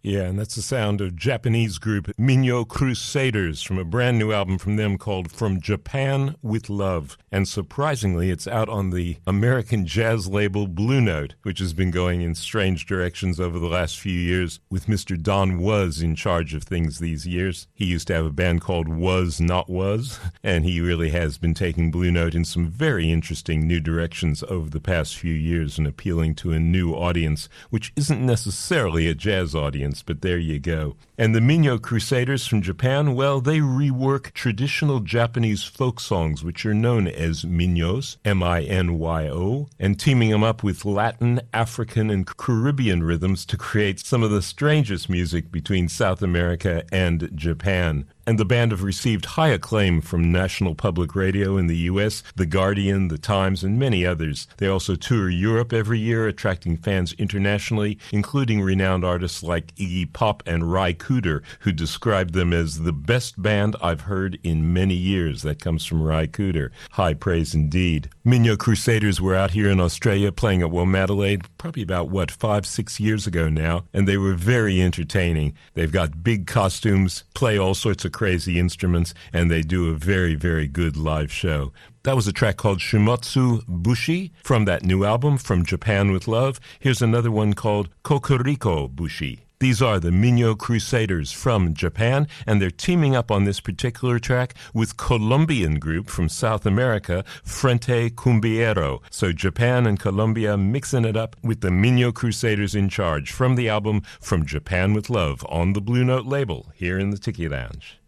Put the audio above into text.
Yeah, and that's the sound of Japanese group Minyo Crusaders from a brand new album from them called From Japan with Love. And surprisingly, it's out on the American jazz label Blue Note, which has been going in strange directions over the last few years with Mr. Don Was in charge of things these years. He used to have a band called Was Not Was, and he really has been taking Blue Note in some very interesting new directions over the past few years and appealing to a new audience, which isn't necessarily a jazz audience, but there you go. And the Minyo Crusaders from Japan, well, they rework traditional Japanese folk songs, which are known as minyos, M-I-N-Y-O, and teaming them up with Latin, African, and Caribbean rhythms to create some of the strangest music between South America and Japan. And the band have received high acclaim from National Public Radio in the U.S., The Guardian, The Times, and many others. They also tour Europe every year, attracting fans internationally, including renowned artists like Iggy Pop and Ry Cooder, who described them as the best band I've heard in many years. That comes from Ry Cooder. High praise indeed. Minyo Crusaders were out here in Australia playing at Womadelaide probably about, 5-6 years ago now, and they were very entertaining. They've got big costumes, play all sorts of crazy instruments, and they do a very, very good live show. That was a track called Shumatsu Bushi from that new album, From Japan with Love. Here's another one called Kokoriko Bushi. These are the Minyo Crusaders from Japan, and they're teaming up on this particular track with Colombian group from South America, Frente Cumbiero. So Japan and Colombia mixing it up with the Minyo Crusaders in charge from the album From Japan with Love on the Blue Note label here in the Tiki Lounge.